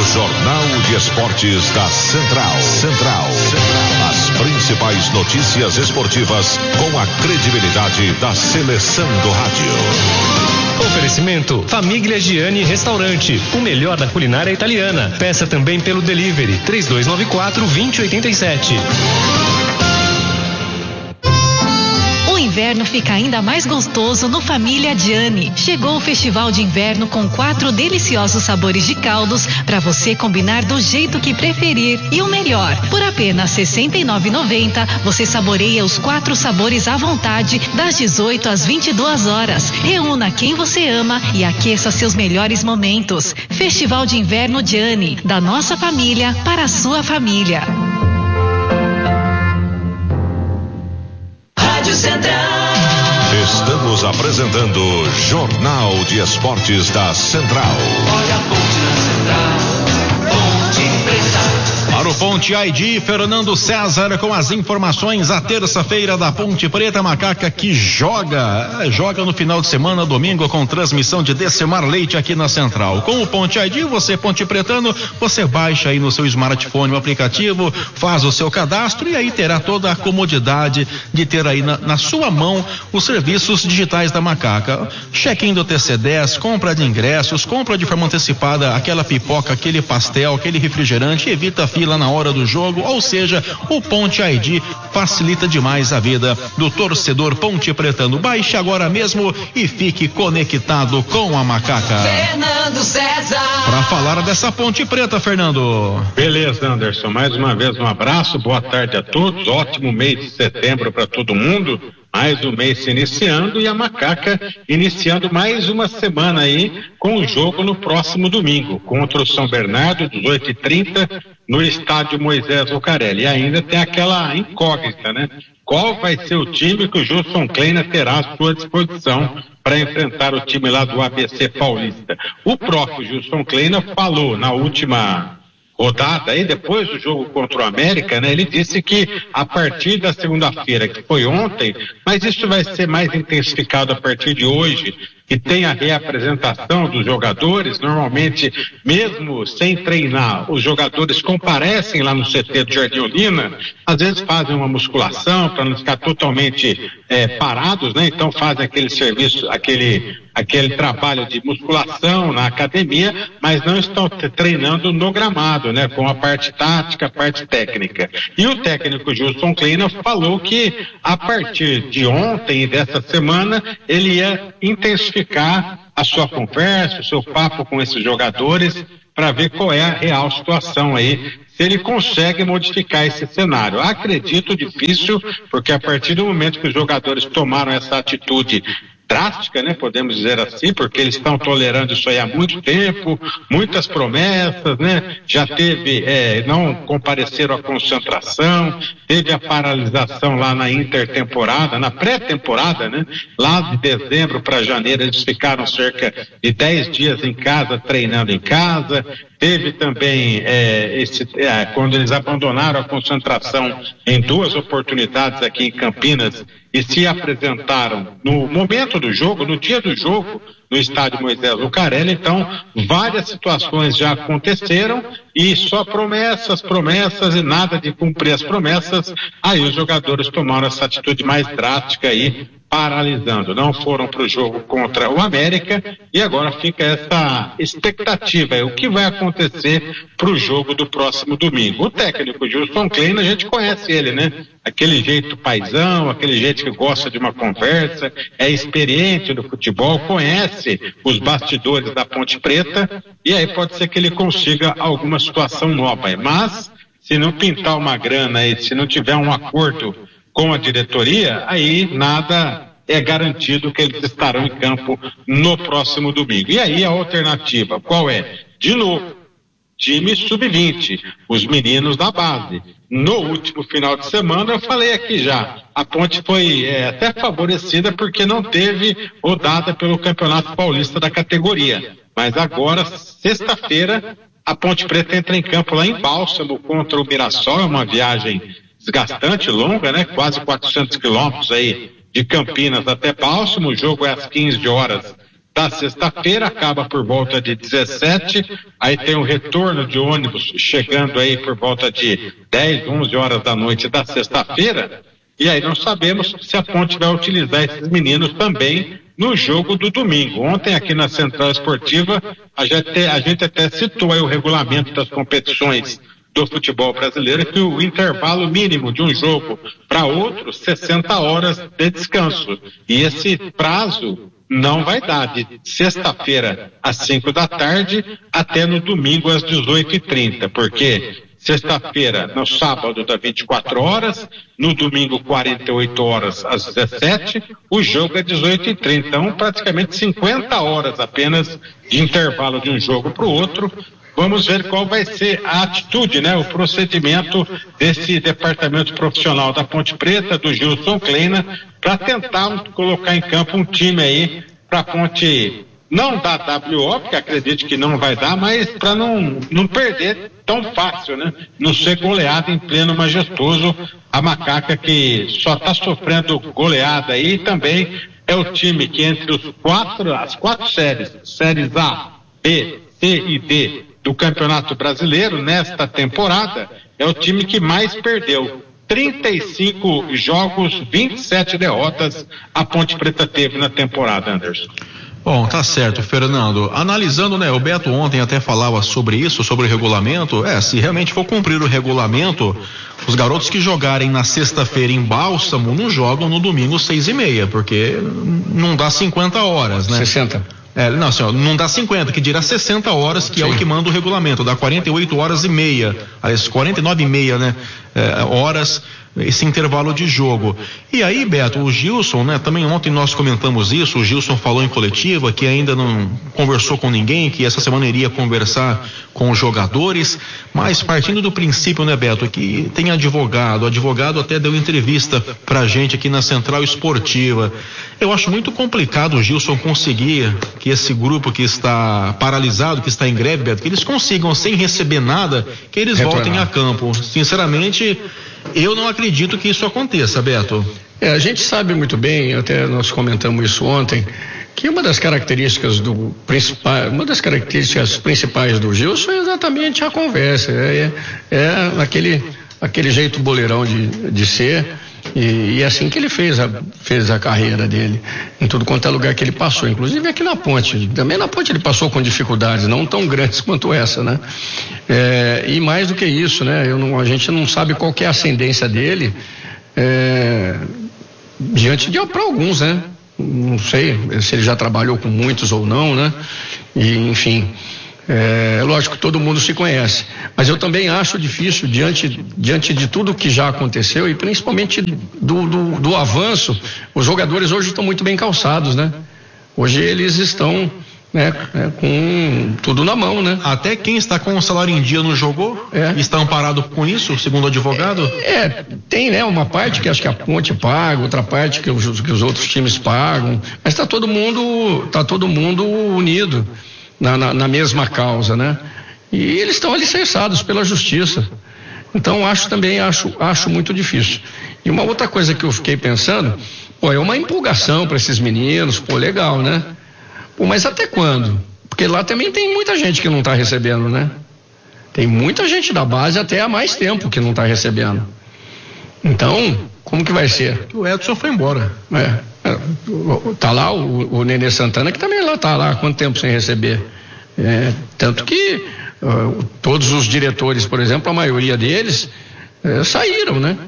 Jornal de Esportes da Central. As principais notícias esportivas com a credibilidade da seleção do rádio. Oferecimento Famiglia Gianni Restaurante, o melhor da culinária italiana. Peça também pelo delivery 3294-2087. O inverno fica ainda mais gostoso no Família Gianni. Chegou o festival de inverno com 4 deliciosos sabores de caldos para você combinar do jeito que preferir. E o melhor, por apenas R$ 69,90 você saboreia os 4 sabores à vontade das 18 às 22 horas. Reúna quem você ama e aqueça seus melhores momentos. Festival de Inverno Gianni, da nossa família para a sua família. Central. Estamos apresentando Jornal de Esportes da Central. Olha a ponte na Central, Ponte Preta. Para o Ponte ID, Fernando César com as informações. A terça-feira da Ponte Preta, Macaca que joga no final de semana, domingo, com transmissão de Decimar Leite aqui na Central. Com o Ponte ID, você Ponte Pretano, você baixa aí no seu smartphone o aplicativo, faz o seu cadastro e aí terá toda a comodidade de ter aí na sua mão os serviços digitais da Macaca. Check-in do TC10, compra de ingressos, compra de forma antecipada aquela pipoca, aquele pastel, aquele refrigerante, evita fila na hora do jogo, ou seja, o Ponte ID facilita demais a vida do torcedor ponte pretano. Baixe agora mesmo e fique conectado com a Macaca. Fernando César. Para falar dessa Ponte Preta, Fernando. Beleza, Anderson, mais uma vez um abraço, boa tarde a todos, ótimo mês de setembro para todo mundo. Mais um mês se iniciando e a Macaca iniciando mais uma semana aí com o jogo no próximo domingo contra o São Bernardo, 18h30, no estádio Moisés Lucarelli. E ainda tem aquela incógnita, né? Qual vai ser o time que o Gilson Kleina terá à sua disposição para enfrentar o time lá do ABC Paulista? O próprio Gilson Kleina falou na última rodada aí, depois do jogo contra o América, né? Ele disse que a partir da segunda-feira, que foi ontem, mas isso vai ser mais intensificado a partir de hoje, que tem a reapresentação dos jogadores. Normalmente, mesmo sem treinar, os jogadores comparecem lá no CT do Jardim Olina, às vezes fazem uma musculação para não ficar totalmente parados, né? Então fazem aquele serviço, aquele trabalho de musculação na academia, mas não estão treinando no gramado, né? Com a parte tática, a parte técnica. E o técnico Gilson Kleina falou que a partir de ontem e dessa semana ele ia intensificar a sua conversa, o seu papo com esses jogadores para ver qual é a real situação aí, se ele consegue modificar esse cenário. Acredito difícil, porque a partir do momento que os jogadores tomaram essa atitude drástica, né? Podemos dizer assim, porque eles estão tolerando isso aí há muito tempo, muitas promessas, né? Já teve, não compareceram à concentração, teve a paralisação lá na intertemporada, na pré-temporada, né? Lá de dezembro para janeiro eles ficaram cerca de 10 dias em casa, treinando em casa. Teve também quando eles abandonaram a concentração em 2 oportunidades aqui em Campinas e se apresentaram no momento do jogo, no dia do jogo, no estádio Moisés Lucarelli. Então, várias situações já aconteceram e só promessas e nada de cumprir as promessas. Aí os jogadores tomaram essa atitude mais drástica aí, paralisando. Não foram para o jogo contra o América e agora fica essa expectativa, o que vai acontecer para o jogo do próximo domingo. O técnico Gilson Kleina, a gente conhece ele, né? Aquele jeito paizão, aquele jeito que gosta de uma conversa, é experiente no futebol, conhece os bastidores da Ponte Preta e aí pode ser que ele consiga alguma situação nova. Mas se não pintar uma grana e se não tiver um acordo com a diretoria, aí nada é garantido que eles estarão em campo no próximo domingo. E aí a alternativa, qual é? De novo, time sub-20, os meninos da base. No último final de semana, eu falei aqui já, a Ponte foi até favorecida porque não teve rodada pelo Campeonato Paulista da categoria. Mas agora, sexta-feira, a Ponte Preta entra em campo lá em Bálsamo contra o Mirassol, é uma viagem desgastante, longa, né? Quase 400 quilômetros aí de Campinas até Bálsamo. O jogo é às 15 horas da sexta-feira, acaba por volta de 17, aí tem o retorno de ônibus chegando aí por volta de 10, 11 horas da noite da sexta-feira, e aí não sabemos se a Ponte vai utilizar esses meninos também no jogo do domingo. Ontem aqui na Central Esportiva, a gente até citou aí o regulamento das competições do futebol brasileiro, que o intervalo mínimo de um jogo para outro, 60 horas de descanso. E esse prazo não vai dar de sexta-feira às 5 da tarde até no domingo às 18h30, porque sexta-feira, no sábado dá 24 horas, no domingo 48 horas às 17, o jogo é 18h30, então praticamente 50 horas apenas de intervalo de um jogo para o outro. Vamos ver qual vai ser a atitude, né? O procedimento desse departamento profissional da Ponte Preta, do Gilson Kleina, para tentar colocar em campo um time aí para a Ponte não dar WO, porque acredito que não vai dar, mas para não perder tão fácil, né? Não ser goleada em pleno majestoso, a Macaca que só está sofrendo goleada aí, e também é o time que entre as quatro séries A, B, C e D do Campeonato Brasileiro nesta temporada, é o time que mais perdeu. 35 jogos, 27 derrotas a Ponte Preta teve na temporada, Anderson. Bom, tá certo, Fernando. Analisando, né, o Beto ontem até falava sobre isso, sobre o regulamento. Se realmente for cumprir o regulamento, os garotos que jogarem na sexta-feira em Bálsamo não jogam no domingo 6h30, porque não dá 50 horas, né? 60. Não, senhor, não dá 50, que dirá 60 horas, que Sim. É o que manda o regulamento, dá 48 horas e meia, aliás, 49h30, né? Horas, esse intervalo de jogo. E aí, Beto, o Gilson, né? Também ontem nós comentamos isso, o Gilson falou em coletiva que ainda não conversou com ninguém, que essa semana iria conversar com os jogadores, mas partindo do princípio, né, Beto, que tem advogado, o advogado até deu entrevista pra gente aqui na Central Esportiva. Eu acho muito complicado o Gilson conseguir que esse grupo que está paralisado, que está em greve, Beto, que eles consigam, sem receber nada, que eles voltem a campo. Sinceramente, eu não acredito que isso aconteça, Beto. A gente sabe muito bem, até nós comentamos isso ontem, que uma das características principais do Gilson é exatamente a conversa, aquele jeito boleirão de ser, e é assim que ele fez a carreira dele, em tudo quanto é lugar que ele passou, inclusive aqui na Ponte. Também na Ponte ele passou com dificuldades, não tão grandes quanto essa, né? E mais do que isso, né? A gente não sabe qual que é a ascendência dele, diante de para alguns, né? Não sei se ele já trabalhou com muitos ou não, né? E, enfim, lógico que todo mundo se conhece, mas eu também acho difícil, diante de tudo que já aconteceu, e principalmente do avanço. Os jogadores hoje estão muito bem calçados, né? Hoje eles estão, né, com tudo na mão, né? Até quem está com o salário em dia não jogou? Está amparado com isso, segundo o advogado? Tem, né, uma parte que acho que a Ponte paga, outra parte que os outros times pagam, mas está todo mundo unido na mesma causa, né? E eles estão alicerçados pela justiça. Então acho muito difícil. E uma outra coisa que eu fiquei pensando, é uma empolgação para esses meninos, legal, né? Mas até quando? Porque lá também tem muita gente que não está recebendo, né? Tem muita gente da base até há mais tempo que não está recebendo. Então, como que vai ser? O Edson foi embora. Tá lá o Nenê Santana, que também tá lá há quanto tempo sem receber. Tanto que todos os diretores, por exemplo, a maioria deles saíram, né?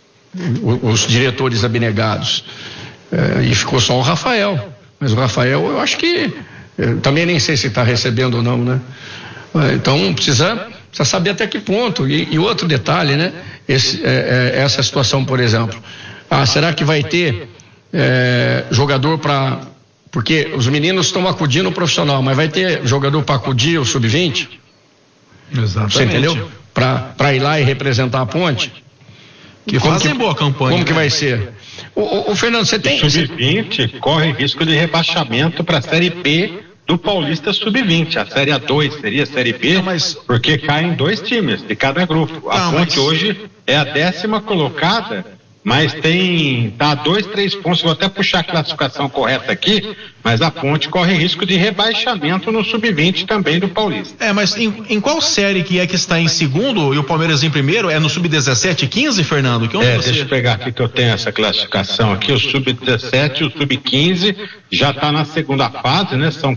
Os diretores abnegados. E ficou só o Rafael. Mas o Rafael, eu acho que também nem sei se está recebendo ou não, né? Então precisa saber até que ponto. E outro detalhe, né? Essa situação, por exemplo. Será que vai ter jogador para... Porque os meninos estão acudindo o profissional, mas vai ter jogador para acudir o sub-20? Exatamente. Você entendeu? Para ir lá e representar a Ponte? Que fazem boa campanha. Como que vai ser? O Fernando, você tem... O sub-20 corre risco de rebaixamento para a Série B do Paulista Sub-20. A Série A2 seria a Série B, porque caem 2 times de cada grupo. A Ponte hoje é a 10ª colocada mas tá a 2-3 pontos, vou até puxar a classificação correta aqui, mas a Ponte corre risco de rebaixamento no sub-20 também do Paulista. Mas em qual série que está em segundo e o Palmeiras em primeiro? É no sub-17 e 15, Fernando? Deixa eu pegar aqui que eu tenho essa classificação aqui, o sub-17 e o sub-15 já tá na segunda fase, né? São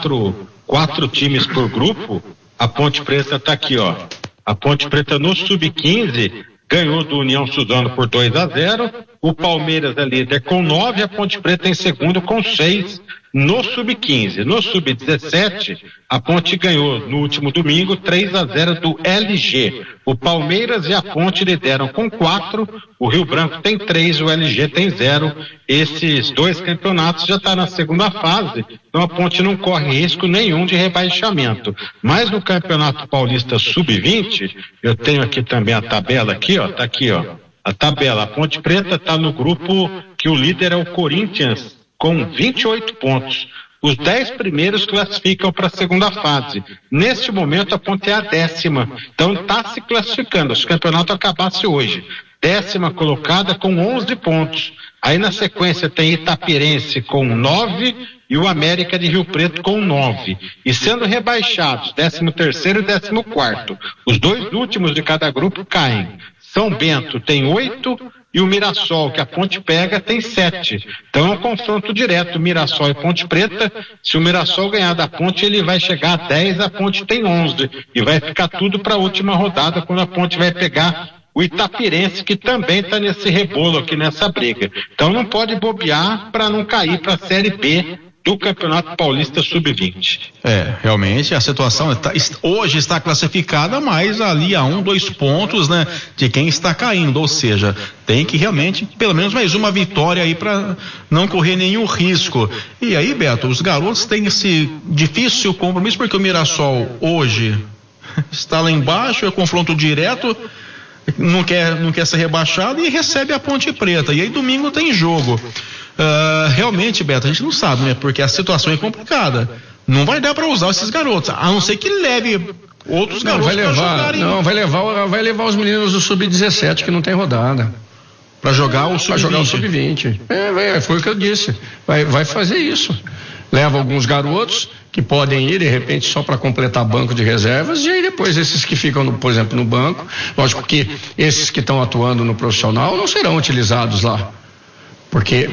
quatro times por grupo. A Ponte Preta tá aqui, ó. A Ponte Preta no sub-15 ganhou do União Suzano por 2-0. O Palmeiras é líder com 9, a Ponte Preta em segundo com 6 no sub-15. No sub-17, a Ponte ganhou no último domingo 3-0 do LG. O Palmeiras e a Ponte lideram com 4, o Rio Branco tem 3, o LG tem 0. Esses dois campeonatos já estão na segunda fase, então a Ponte não corre risco nenhum de rebaixamento. Mas no Campeonato Paulista Sub-20, eu tenho aqui também a tabela aqui, ó, tá aqui, ó. A tabela, a Ponte Preta está no grupo que o líder é o Corinthians, com 28 pontos. Os 10 primeiros classificam para a segunda fase. Neste momento, a Ponte é a 10ª. Então, está se classificando. Se o campeonato acabasse hoje. 10ª colocada com 11 pontos. Aí, na sequência, tem Itapirense com 9 e o América de Rio Preto com 9. E sendo rebaixados, 13º e 14º. Os 2 últimos de cada grupo caem. São Bento tem 8 e o Mirassol, que a Ponte pega, tem 7. Então é um confronto direto, Mirassol e Ponte Preta. Se o Mirassol ganhar da Ponte, ele vai chegar a 10, a Ponte tem 11. E vai ficar tudo para a última rodada, quando a Ponte vai pegar o Itapirense, que também está nesse rebolo aqui, nessa briga. Então não pode bobear para não cair para a Série B do Campeonato Paulista Sub-20. Realmente a situação hoje está classificada, mas ali a 1-2 pontos, né, de quem está caindo, ou seja, tem que realmente pelo menos mais uma vitória aí para não correr nenhum risco. E aí, Beto, os garotos têm esse difícil compromisso, porque o Mirassol hoje está lá embaixo, é confronto direto, não quer ser rebaixado e recebe a Ponte Preta, e aí domingo tem jogo. Realmente, Beto, a gente não sabe, né? Porque a situação é complicada. Não vai dar para usar esses garotos, a não ser que leve outros garotos para jogarem. Não, vai levar os meninos do Sub-17 que não tem rodada. Para jogar o Sub-20. Foi o que eu disse. Vai fazer isso. Leva alguns garotos que podem ir, de repente, só para completar banco de reservas, e aí depois esses que ficam, por exemplo, no banco. Lógico que esses que estão atuando no profissional não serão utilizados lá. Porque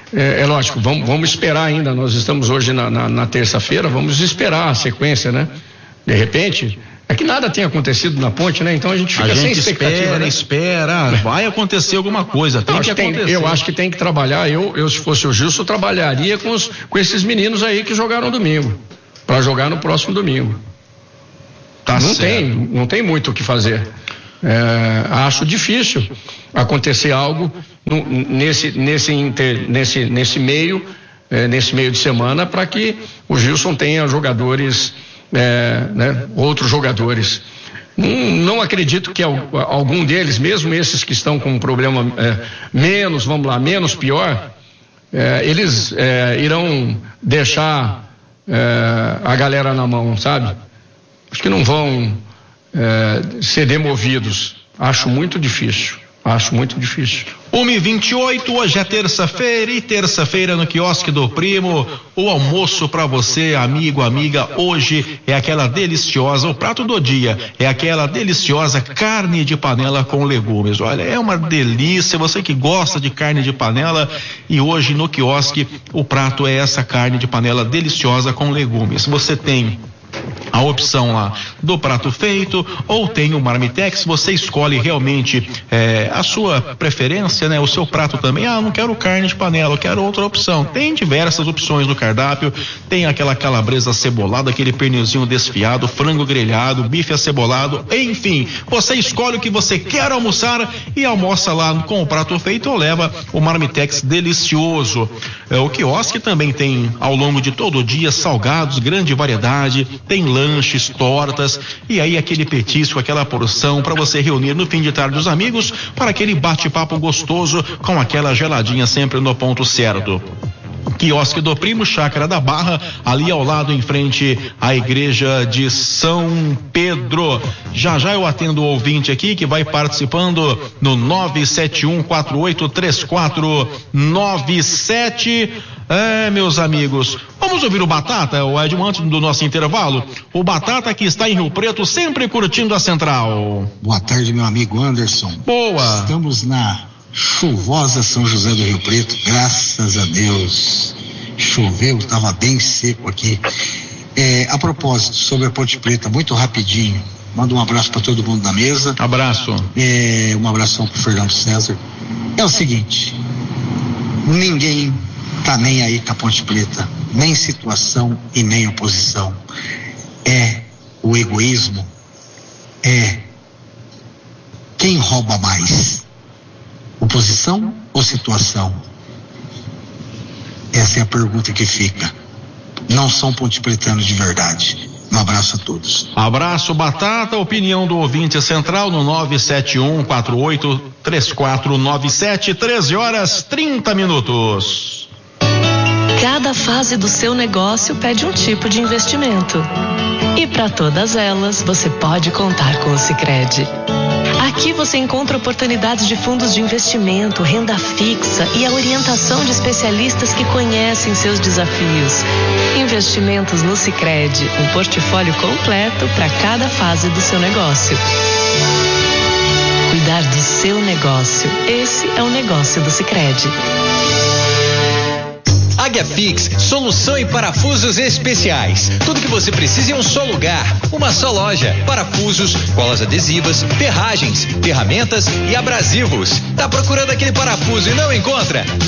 é lógico, vamos esperar ainda, nós estamos hoje na terça-feira, vamos esperar a sequência, né? De repente, é que nada tem acontecido na Ponte, né? Então a gente fica sem expectativa. Espera, vai acontecer alguma coisa, tem que acontecer. Eu acho que tem que trabalhar, eu se fosse o Gilson, trabalharia com esses meninos aí que jogaram domingo, para jogar no próximo domingo. Não tem muito o que fazer. Acho difícil acontecer algo nesse meio de semana, para que o Gilson tenha jogadores, outros jogadores. Não acredito que algum deles, mesmo esses que estão com um problema menos pior, eles irão deixar a galera na mão, sabe? Acho que não vão ser demovidos. Acho muito difícil. 1h28, hoje é terça-feira, e terça-feira no quiosque do Primo, o almoço para você, amigo, amiga. Hoje é aquela deliciosa, o prato do dia é aquela deliciosa carne de panela com legumes. Olha, é uma delícia, você que gosta de carne de panela, e hoje no quiosque o prato é essa carne de panela deliciosa com legumes. Você tem a opção lá do prato feito, ou tem o marmitex, você escolhe realmente a sua preferência, né? O seu prato também, não quero carne de panela, eu quero outra opção. Tem diversas opções no cardápio, tem aquela calabresa cebolada, aquele pernilzinho desfiado, frango grelhado, bife acebolado, enfim, você escolhe o que você quer almoçar e almoça lá com o prato feito, ou leva o marmitex delicioso. O quiosque também tem, ao longo de todo o dia, salgados, grande variedade, tem lanches, tortas, e aí aquele petisco, aquela porção para você reunir no fim de tarde dos amigos para aquele bate-papo gostoso com aquela geladinha sempre no ponto certo. Quiosque do Primo, Chácara da Barra, ali ao lado em frente à igreja de São Pedro. Já eu atendo o ouvinte aqui que vai participando no 971483497. Meus amigos, vamos ouvir o Batata, o Edmo, antes do nosso intervalo. O Batata que está em Rio Preto, sempre curtindo a Central. Boa tarde, meu amigo Anderson. Boa. Estamos na chuvosa São José do Rio Preto, graças a Deus. Choveu, estava bem seco aqui. A propósito, sobre a Ponte Preta, muito rapidinho, manda um abraço para todo mundo da mesa. Abraço. Um abração para o Fernando César. É o seguinte, ninguém tá nem aí com a Ponte Preta, nem situação e nem oposição. É o egoísmo, quem rouba mais, oposição ou situação? Essa é a pergunta que fica. Não são pontepretanos de verdade. Um abraço a todos. Abraço, Batata. Opinião do ouvinte central no 971483497, 13h30. Cada fase do seu negócio pede um tipo de investimento. E para todas elas, você pode contar com o Sicredi. Aqui você encontra oportunidades de fundos de investimento, renda fixa e a orientação de especialistas que conhecem seus desafios. Investimentos no Sicredi, um portfólio completo para cada fase do seu negócio. Cuidar do seu negócio, esse é o negócio do Sicredi. Águia Fix, solução em parafusos especiais. Tudo que você precisa em um só lugar, uma só loja. Parafusos, colas adesivas, ferragens, ferramentas e abrasivos. Tá procurando aquele parafuso e não encontra?